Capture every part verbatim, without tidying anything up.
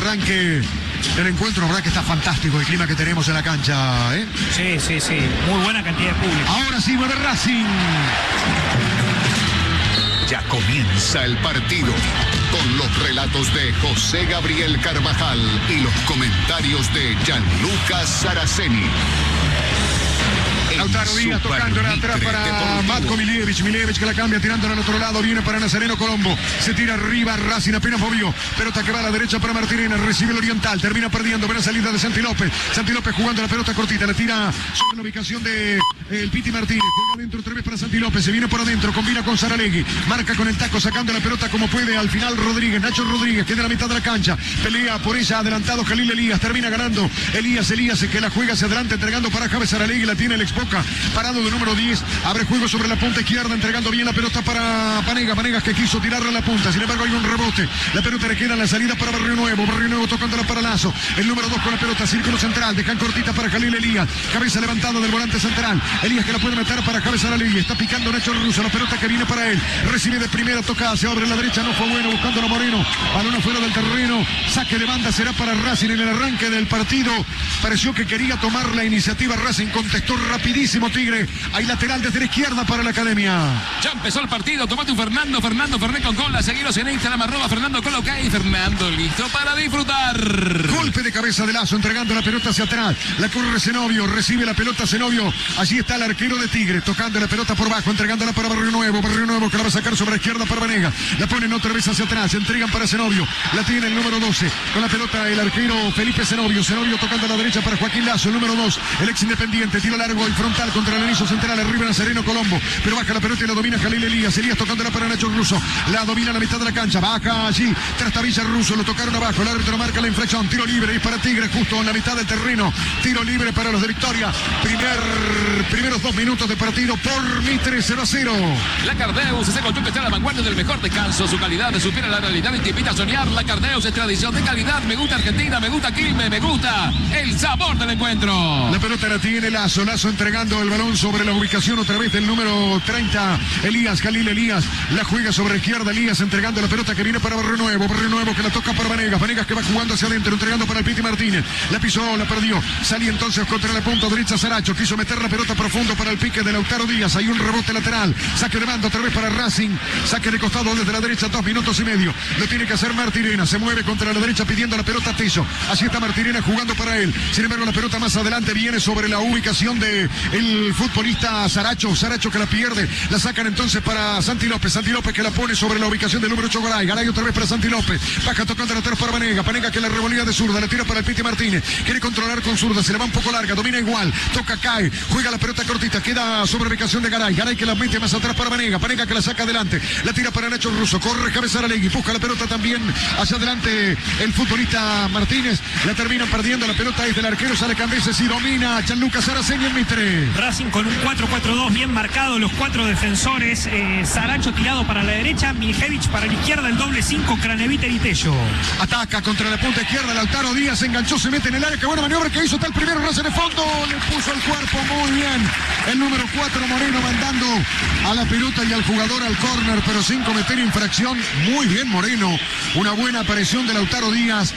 arranque del encuentro. Verdad que está fantástico el clima que tenemos en la cancha, ¿eh? Sí, sí, sí. Muy buena cantidad de público. Ahora sí mueve Racing. Ya comienza el partido con los relatos de José Gabriel Carvajal y los comentarios de Gianluca Saraceni. Lautaro Díaz tocándola atrás para Matko Miljevic. Miljevic que la cambia tirándola al otro lado. Viene para Nazareno Colombo. Se tira arriba. Racing apenas movió. Pelota que va a la derecha para Martínez. Recibe el Oriental. Termina perdiendo. Buena salida de Santi López. Santi López jugando la pelota cortita. Le tira sobre la ubicación de el Piti Martínez. Juega adentro otra vez para Santi López. Se viene por adentro. Combina con Saralegui. Marca con el taco sacando la pelota como puede. Al final Rodríguez. Nacho Rodríguez tiene la mitad de la cancha. Pelea por ella. Adelantado Jalil Elías. Termina ganando Elías Elías que la juega hacia adelante entregando para Javes Saralegui. La tiene el Expoca. Parado de número diez, abre juego sobre la punta izquierda, entregando bien la pelota para Panega, Panegas que quiso tirarla a la punta, sin embargo hay un rebote, la pelota le queda en la salida para Barrio Nuevo, Barrio Nuevo tocándola para Lazo, el número dos con la pelota, círculo central, dejan cortita para Jalil Elías, cabeza levantada del volante central, Elías que la puede meter para Javes Saralegui, está picando Nacho Russo, la pelota que viene para él, recibe de primera, toca, se abre la derecha, no fue bueno, buscando a Moreno, balón afuera del terreno, saque de banda será para Racing en el arranque del partido, pareció que quería tomar la iniciativa Racing, contestó rapidísimo Tigre. Hay lateral desde la izquierda para la Academia. Ya empezó el partido. Tomate un Fernando. Fernando Fernet con cola. Seguiros en Instagram. Arroba Fernando Cola. Ok. Fernando listo para disfrutar. Golpe de cabeza de Lazo. Entregando la pelota hacia atrás. La corre Zenobio. Recibe la pelota Zenobio. Allí está el arquero de Tigre. Tocando la pelota por bajo. Entregándola para Barrio Nuevo. Barrio Nuevo que la va a sacar sobre la izquierda para Vanega. La ponen otra vez hacia atrás. Entregan para Zenobio. La tiene el número doce. Con la pelota el arquero Felipe Zenobio. Zenobio tocando a la derecha para Joaquín Lazo. El número dos. El ex Independiente. Tiro largo y frontal contra el inicio central. Arriba Nazareno Colombo, pero baja la pelota y la domina Jalil Elías. Elías tocándola para Nacho Russo. La domina a la mitad de la cancha. Baja allí. Trastavilla Russo. Lo tocaron abajo. El árbitro marca la infracción. Tiro libre y para Tigre justo en la mitad del terreno. Tiro libre para los de Victoria. Primer, primeros dos minutos de partido por Mitre cero a cero. La Cardeus, ese colchón que está a la vanguardia del mejor descanso. Su calidad supera la realidad y te invita a soñar. La Cardeus es tradición de calidad. Me gusta Argentina, me gusta Quilmes, me gusta el sabor del encuentro. La pelota la tiene Lazo. Lazo entregando el balón sobre la ubicación otra vez del número treinta, Elías, Jalil Elías, la juega sobre izquierda, Elías entregando la pelota que viene para Barrio Nuevo, Barrio Nuevo que la toca para Vanegas, Vanegas que va jugando hacia adentro, entregando para el Piti Martínez, la pisó, la perdió, salía entonces contra la punta derecha Saracho, quiso meter la pelota profundo para el pique de Lautaro Díaz, hay un rebote lateral, saque de banda otra vez para Racing, saque de costado desde la derecha, dos minutos y medio, lo tiene que hacer Martirena, se mueve contra la derecha pidiendo la pelota a Teso, así está Martirena jugando para él, sin embargo la pelota más adelante viene sobre la ubicación de el futbolista Saracho, Saracho que la pierde, la sacan entonces para Santi López, Santi López que la pone sobre la ubicación del número ocho Garay, Garay otra vez para Santi López, baja tocando la atrás para Vanega, Vanega que la revolea de zurda, la tira para el Piti Martínez, quiere controlar con zurda, se le va un poco larga, domina igual, toca, cae, juega la pelota cortita, queda sobre ubicación de Garay, Garay que la mete más atrás para Vanega, Vanega que la saca adelante, la tira para Nacho Russo, corre Javes Saralegui, busca la pelota también hacia adelante el futbolista Martínez, la terminan perdiendo, la pelota es del arquero, sale Cambeses y domina Gianluca Saraceni en Mitre. Racing con un cuatro cuatro dos bien marcado, los cuatro defensores, eh, Saracho tirado para la derecha, Miljevic para la izquierda, el doble cinco, Craneviter y Tello. Ataca contra la punta izquierda, Lautaro Díaz se enganchó, se mete en el área, qué buena maniobra que hizo, está el primero, Racing de fondo, le puso el cuerpo muy bien, el número cuatro Moreno mandando a la pelota y al jugador al córner, pero sin cometer infracción, muy bien Moreno, una buena aparición de Lautaro Díaz,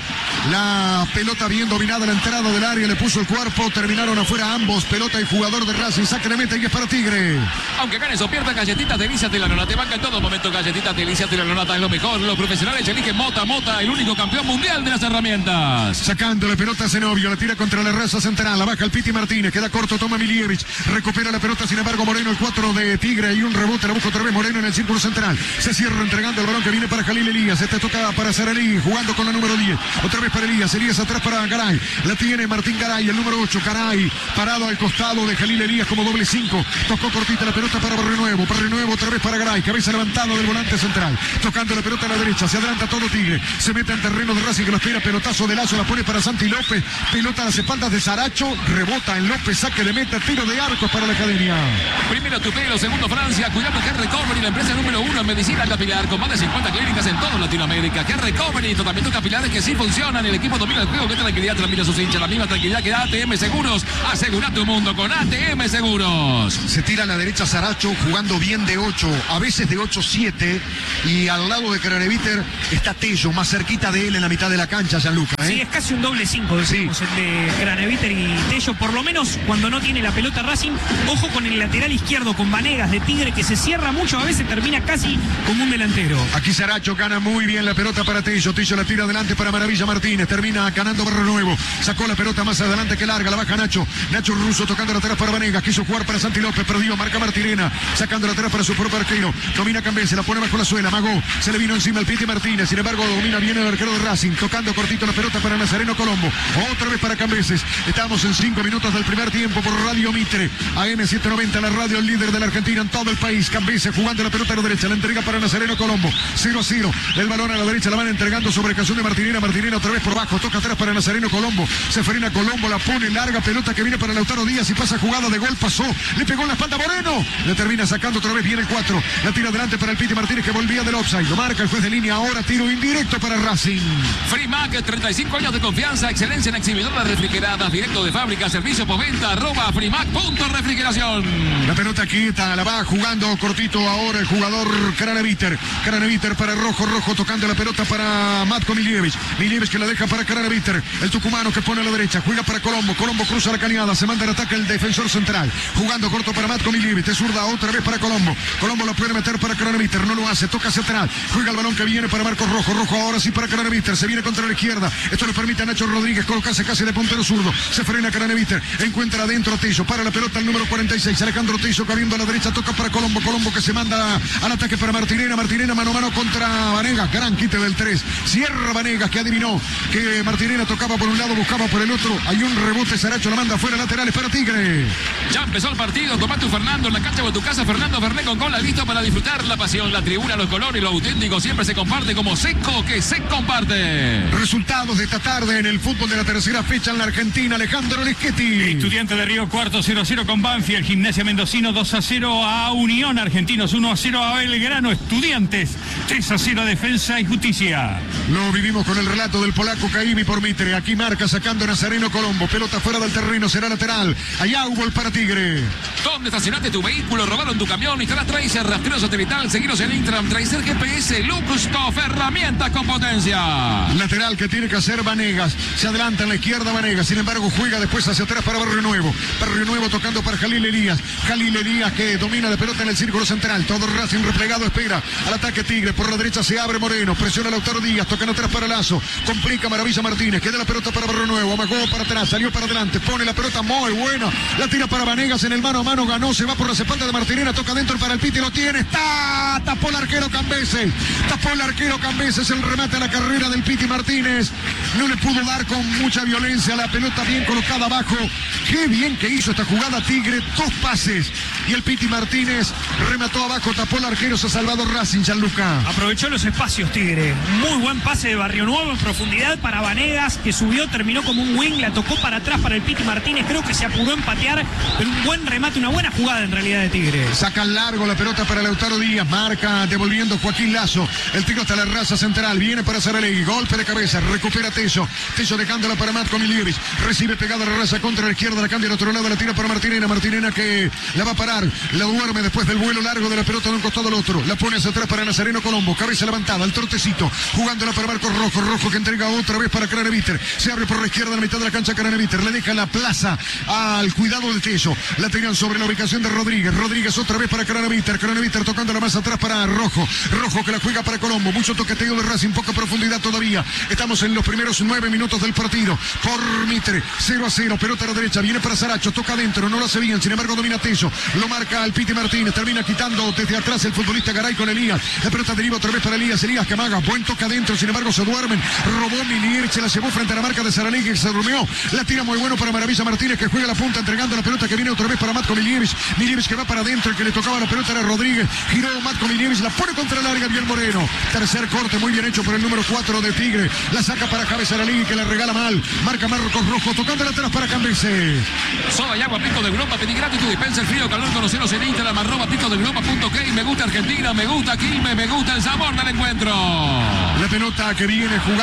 la pelota bien dominada, la entrada del área, le puso el cuerpo, terminaron afuera ambos, pelota y jugador de Racing, saque de meta y es para Tigre. Aunque ganes o pierdas, Galletitas Delicias de la Nona te banca en todo momento. Galletitas Delicias de la Nona es lo mejor. Los profesionales eligen Mota Mota, el único campeón mundial de las herramientas. Sacando la pelota a Zenobio, la tira contra la raza central, la baja el Piti Martínez, queda corto, toma Miljevic, recupera la pelota, sin embargo Moreno, el cuatro de Tigre y un rebote, la busca otra vez Moreno en el círculo central, se cierra entregando el balón que viene para Jalil Elías, este toca para Saralegui, jugando con la número diez, otra vez para Elías, Elías atrás para Garay, la tiene Martín Garay, el número ocho, Garay, parado al costado de Jalil Elías como doble cinco, tocó cortita la pelota para Barrio Nuevo, Barrio Nuevo otra vez para Garay, cabeza levantado del volante central, tocando la pelota a la derecha, se adelanta todo Tigre, se mete en terreno de Racing que lo espera, pelotazo de Lazo, la pone para Santi López, pelota a las espaldas de Saracho, rebota en López, saque de meta, tiro de arcos para la Academia. Primero Tupelo, segundo Francia, cuidando que Recovery, la empresa número uno en medicina capilar, con más de cincuenta clínicas en toda Latinoamérica. Que Recovery, tratamientos capilares que sí funcionan. ganan, el equipo domina el juego. ¿Qué tranquilidad transmite a sus hinchas? La misma tranquilidad que da A T M Seguros. Asegura tu mundo con A T M Seguros. Se tira a la derecha Saracho jugando bien de ocho, a veces de ocho siete, y al lado de Craneviter está Tello, más cerquita de él en la mitad de la cancha, Gianluca, ¿eh? Sí, es casi un doble cinco, decimos, sí. El de Craneviter y Tello, por lo menos cuando no tiene la pelota Racing. Ojo con el lateral izquierdo, con Vanegas de Tigre, que se cierra mucho, a veces termina casi como un delantero. Aquí Saracho gana muy bien la pelota para Tello, Tello la tira adelante para Maravilla Martínez, termina ganando Barrio Nuevo, sacó la pelota más adelante que larga, la baja Nacho, Nacho Russo tocando la atrás para Vanegas, quiso jugar para Santi López, perdió, marca Martirena, sacando la atrás para su propio arquero, domina Cambé, se la pone bajo la suela, Magó, se le vino encima el Piti Martínez, sin embargo domina bien el arquero de Racing, tocando cortito la pelota para Nazareno Colombo, otra vez para Cambeses. Estamos en cinco minutos del primer tiempo por Radio Mitre, A M setecientos noventa, la radio líder de la Argentina en todo el país. Cambeses jugando la pelota a la derecha, la entrega para Nazareno Colombo, cero a cero, el balón a la derecha, la van entregando sobre canción de Martinena, Martinena otra vez por bajo, toca atrás para Nazareno Colombo, se frena Colombo, la pone larga, pelota que viene para Lautaro Díaz y pasa jugada de gol, pasó, le pegó en la espalda Moreno, le termina sacando otra vez, viene el cuatro, la tira adelante para el Piti Martínez que volvía del offside, lo marca el juez de línea, ahora tiro indirecto para Racing. Frimac, treinta y cinco años de confianza, excelencia en exhibidoras refrigeradas, directo de fábrica, servicio postventa, arroba Frimac punto refrigeración. La pelota quieta, la va jugando cortito ahora el jugador Craneviter, Craneviter para Rojo, Rojo tocando la pelota para Matko Miljevic, Miljevic que la deja para Craneviter, el tucumano que pone a la derecha, juega para Colombo, Colombo cruza la cañada, se manda el ataque el defensor central, jugando corto para Matko Miljevic, de zurda otra vez para Colombo, Colombo la puede meter para Craneviter, no lo hace, toca hacia atrás, juega el balón que viene para Marcos Rojo, Rojo ahora sí para Craneviter, se viene contra la izquierda, esto le permite a Nacho Rodríguez colocarse casi de puntero zurdo, se frena Craneviter, encuentra adentro a Tello, para la pelota el número cuarenta y seis, Alejandro Tello cabiendo a la derecha, toca para Colombo, Colombo que se manda al ataque para Martinena, Martinena mano a mano contra Vanegas, gran quite del tres, cierra Vanegas que adivinó que Martinena tocaba por un lado, buscaba por el otro, hay un rebote, Saracho la manda fuera, laterales para Tigre. Ya empezó el partido, toma tu Fernando en la cancha o en tu casa, Fernando Fernet con cola, listo para disfrutar la pasión, la tribuna, los colores, lo auténtico, siempre se comparte como Seco que se comparte. Resultados de esta tarde en el fútbol de la tercera fecha en la Argentina, Alejandro Leschetti. Estudiante de Río Cuarto cero a cero con Banfield, Gimnasia Mendocino dos a cero a Unión, Argentinos uno a cero a Belgrano, Estudiantes tres a cero a Defensa y Justicia. Lo vivimos con el relato del polaco Caimi por Mitre, aquí marca sacando Nazareno Colombo, pelota fuera del terreno, será lateral, allá hubo el para Tigre. ¿Dónde estacionaste tu vehículo? ¿Robaron tu camión? Instala Tracer, rastreos satelital, seguiros en Intram, Tracer G P S, Luxtoff, herramientas con potencia. Lateral que tiene que hacer Vanegas, se adelanta en la izquierda Vanegas, sin embargo juega después hacia atrás para Barrio Nuevo, Barrio Nuevo tocando para Jalil Elías, Jalil Elías que domina la pelota en el círculo central, todo Racing replegado espera al ataque Tigre, por la derecha se abre Moreno, presiona Lautaro Díaz, tocando atrás para Lazo, complica Maravilla Martínez, queda la pelota para Barrio Nuevo, amagó para atrás, salió para adelante, pone la pelota muy buena, la tira para Vanegas en el mano a mano, ganó, se va por las espaldas de Martinena, toca dentro para el Piti, lo tiene, está, tapó el arquero Cambeses, tapó el arquero Cambeses, el remate a la carrera del Piti Martínez, no le pudo dar con mucha violencia, la pelota bien colocada abajo, qué bien que hizo esta jugada Tigre, dos pases, y el Piti Martínez remató abajo, tapó el arquero, se ha salvado Racing, Gianluca. Aprovechó los espacios Tigre, muy buen pase de Barrio Nuevo en profundidad para Vanegas, que subió, terminó como un wing, la tocó para atrás para el Piti Martínez, creo que se apuró en patear, pero un buen remate, una buena jugada en realidad de Tigre. Saca largo la pelota para Lautaro Díaz, marca devolviendo Joaquín Lazo, el tiro hasta la raza central, viene para Saralegui, golpe de cabeza, recupera Tello, Tello dejándola para Matko Miljevic, recibe pegada la raza contra la izquierda, la cambia al otro lado, la tira para Martinena, Martinena que la va a parar, la duerme después del vuelo largo de la pelota de un costado al otro, la pone hacia atrás para Nazareno Colombo, cabeza levantada, el tortecito, jugándola para Marcos Rojo, Rojo que entrega otra vez para Craneviter, se abre por la izquierda en la mitad de la cancha Craneviter, le deja la plaza al cuidado de Tello, la tiran sobre la ubicación de Rodríguez, Rodríguez otra vez para Craneviter, Craneviter tocándola más atrás para Rojo, Rojo que la juega para Colombo, mucho toqueteo de Racing, poca profundidad todavía, estamos en los primeros nueve minutos del partido, por Mitre, cero a cero, pelota a la derecha, viene para Saracho, toca adentro, no lo hace bien, sin embargo domina Tello, lo marca al Piti Martínez, termina quitando desde atrás el futbolista Garay con Elías, la pelota deriva otra vez para Elías, Elías que amaga, buen toque adentro, sin embargo se duermen, robó Miljevic, se la llevó frente a la marca de Saralegui que se durmió, la tira muy bueno para Maravilla Martínez que juega la punta entregando la pelota que viene otra vez para Matko Miljevic, Miljevic que va para adentro, el que le tocaba la pelota era Rodríguez, giró Matko Miljevic, la pone contra la larga, bien Moreno, tercer corte muy bien hecho por el número cuatro de Tigre, la saca para Javes Saralegui que la regala mal, marca Marcos Rojo, tocando la atrás para Cambeses. Soda y agua Pico de Europa, pedí gratis tu dispensa el frío, calor, conoceros en Instagram, arroba pico de Europa punto k, me gusta Argentina, me gusta Quilmes, me gusta el sabor del encuentro. La pelota que viene jugada de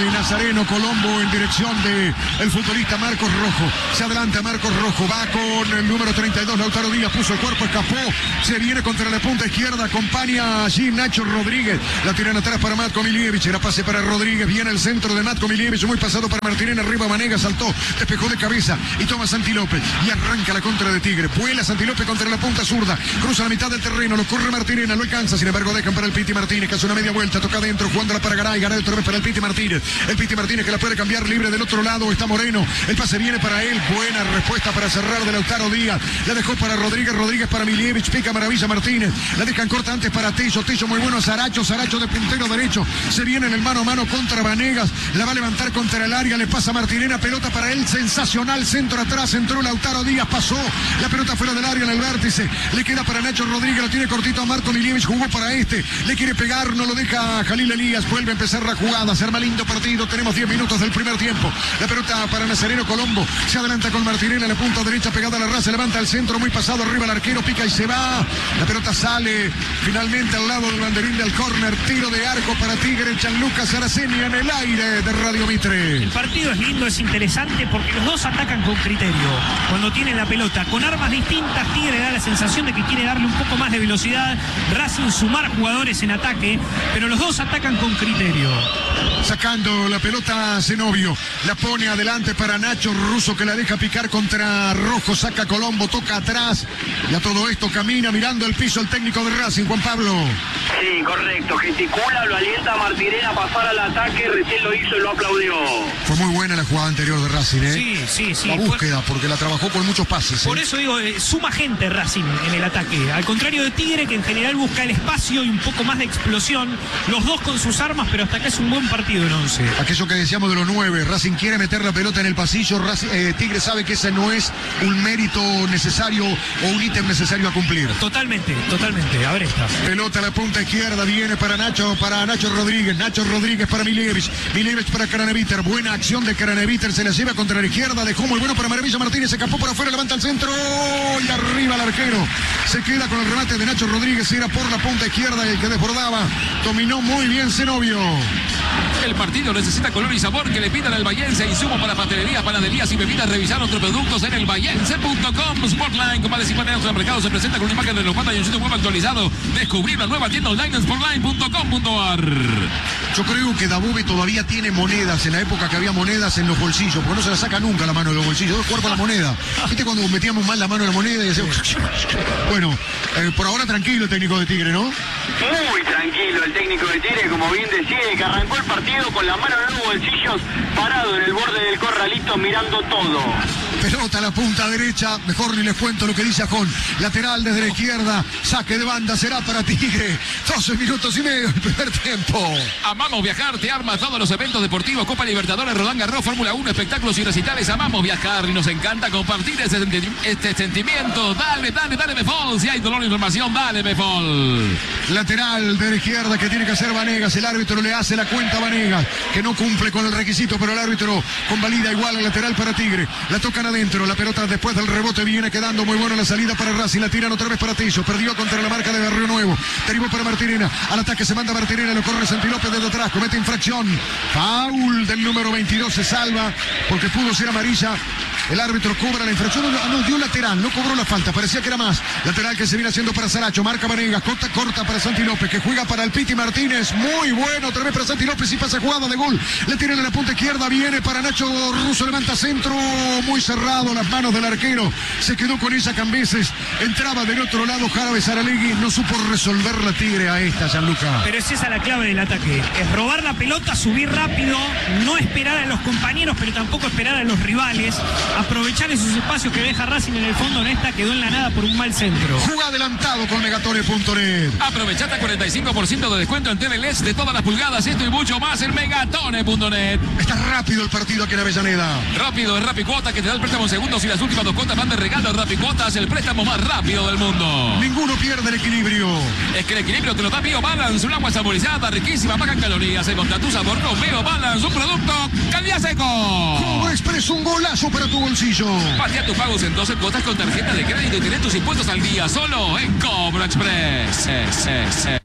Nazareno Colombo en dirección de el futbolista Marcos Rojo. Se adelanta Marcos Rojo, va con el número treinta y dos, Lautaro Díaz, puso el cuerpo, escapó, se viene contra la punta izquierda, acompaña allí Nacho Rodríguez, la tiran atrás para Matko Miljević, era pase para Rodríguez, viene el centro de Matko Miljević, muy pasado para Martínez, arriba Vanegas, saltó, despejó de cabeza y toma Santi López y arranca la contra de Tigre, vuela Santi López contra la punta zurda, cruza la mitad del terreno, lo corre Martínez, no alcanza, sin embargo dejan para el Piti Martínez, que hace una media vuelta, toca adentro, jugándola para Garay, Garay otra vez para el Piti Martínez, el Piti Martínez que la puede cambiar libre del otro lado, está Moreno, el pase viene para él, buena respuesta para cerrar de Lautaro Díaz, la dejó para Rodríguez, Rodríguez para Miljević, pica maravilla Martínez, la dejan corta antes para Tello, Tello muy bueno, Saracho, Saracho de puntero derecho, se viene en el mano a mano contra Vanegas, la va a levantar contra el área, le pasa Martinena, pelota para él, sensacional, centro atrás, entró Lautaro Díaz, pasó, la pelota fuera del área en el vértice, le queda para Nacho Rodríguez, lo tiene cortito a Marco Miljević, jugó para este, le quiere pegar, no lo deja Jalil Elías, vuelve a empezar la jugada, se arma lindo partido, tenemos diez minutos del primer tiempo, la pelota para Nazareno Colombo, se adelanta con Martinena, la punta derecha pegada a la raza, levanta el centro, muy pasado, arriba el arquero, pica y se va, la pelota sale finalmente al lado del banderín del córner, tiro de arco para Tigre, Gianluca Saraceni en el aire de Radio Mitre. El partido es lindo, es interesante porque los dos atacan con criterio. Cuando tienen la pelota con armas distintas, Tigre da la sensación de que quiere darle un poco más de velocidad, Racing sumar jugadores en ataque, pero los dos atacan con criterio. Sacando la pelota a Zenobio, la pone adelante para Nacho Russo que la deja picar contra Rojo, saca Colombo, toca atrás y a todo esto camina mirando el piso el técnico de Racing, Juan Pablo. Sí, correcto, gesticula, lo alienta a Martinena a pasar al ataque, recién lo hizo y lo aplaudió. Fue muy buena la jugada anterior de Racing, ¿eh? Sí, sí, sí. La búsqueda, Por, porque la trabajó con muchos pases. por ¿eh? eso digo, eh, suma gente Racing en el ataque. Al contrario de Tigre, que en general busca el espacio y un poco más de explosión. Los dos con sus armas, pero hasta acá es un buen partido en once. Aquello que decíamos de los nueve, Racing quiere meter la pelota en el pasillo, Racing, eh, Tigre sabe que ese no es un mérito necesario o un ítem necesario a cumplir. Totalmente, totalmente. A ver esta. Pelota a la punta izquierda, viene para Nacho, para Nacho Rodríguez, Nacho Rodríguez para Miljević, Miljević para Craneviter, buena acción de Craneviter, se la lleva contra la izquierda, dejó muy bueno para Maravilla Martínez, se escapó por afuera, levanta el centro y arriba el arquero, se queda con el remate de Nacho Rodríguez, era por la punta izquierda el que desbordaba, dominó muy bien Zenobio. El partido necesita color y sabor que le pidan al Vallense. Insumo para pastelería, panaderías y bebidas. Revisar nuestros productos en el vallense punto com. Sportline, con más de cincuenta años en el mercado, se presenta con una imagen de los patas y un sitio web actualizado. Descubrir la nueva tienda online en sportline punto com punto ar. Yo creo que Dabove todavía tiene monedas en la época que había monedas en los bolsillos, porque no se la saca nunca la mano de los bolsillos, dos cuerpos la moneda. ¿Viste cuando metíamos mal la mano en la moneda y hacíamos... Bueno, eh, por ahora tranquilo el técnico de Tigre, ¿no? Muy tranquilo el técnico de Tigre, como bien decía, que arrancó el partido con la mano en los bolsillos, parado en el borde del corralito mirando todo. Pelota a la punta derecha, mejor ni les cuento lo que dice Ajón. Lateral desde la izquierda, saque de banda, será para Tigre. doce minutos y medio el primer tiempo. Amamos viajar, te armas todos los eventos deportivos, Copa Libertadores, Roland Garros, Fórmula uno, espectáculos y recitales. Amamos viajar y nos encanta compartir este, senti este sentimiento. Dale, dale, dale, Befol. Si hay dolor e información, dale, Befol. Lateral de la izquierda que tiene que hacer Vanegas. El árbitro le hace la cuenta a Vanegas, que no cumple con el requisito, pero el árbitro convalida igual al lateral para Tigre. La tocan adentro, la pelota después del rebote viene quedando muy buena la salida para Racing, la tiran otra vez para Tello, perdió contra la marca de Barrio Nuevo, derivó para Martinena, al ataque se manda Martinena, lo corre Santi López desde atrás, comete infracción, foul del número veintidós, se salva porque pudo ser amarilla, el árbitro cobra la infracción, no, no dio lateral, no cobró la falta, parecía que era más, lateral que se viene haciendo para Saracho, marca Vanegas, corta, corta para Santi López, que juega para el Piti Martínez, muy bueno, otra vez para Santi López y pasa jugada de gol, le tiran en la punta izquierda, viene para Nacho Russo, levanta centro, muy cerrado, las manos del arquero, se quedó con ella Cambeses, entraba del otro lado Jarabe Saralegui, no supo resolver la Tigre a esta, Gianluca. Pero es esa la clave del ataque, es robar la pelota, subir rápido, no esperar a los compañeros, pero tampoco esperar a los rivales, aprovechar esos espacios que deja Racing en el fondo. En esta quedó en la nada por un mal centro. Juega adelantado con Megatone punto net. Aprovechate cuarenta y cinco por ciento de descuento en T V L E S de todas las pulgadas, esto y mucho más en megatone punto net. Está rápido el partido aquí en Avellaneda. Rápido es Rapicuota, que te da el préstamo en segundos y las últimas dos cuotas van de regalo. Rapicuotas, el préstamo más rápido del mundo. Ninguno pierde el equilibrio. Es que el equilibrio te lo da Bio Balance, un agua saborizada, riquísima, baja en calorías. Encontra tu sabor con Bio Balance, un producto calidad seco. Como Express, un golazo para tu bolsillo. Patea tus pagos en doce cuotas con tarjeta de crédito y tenés tus impuestos al día solo en Cobro Express. Sí, sí, sí.